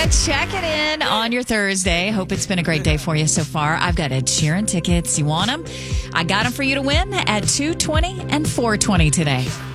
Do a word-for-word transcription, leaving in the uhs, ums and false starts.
to check it in on your Thursday. Hope it's been a great day for you so far. I've got Ed Sheeran tickets. You want them? I got them for you to win at two twenty and four twenty today.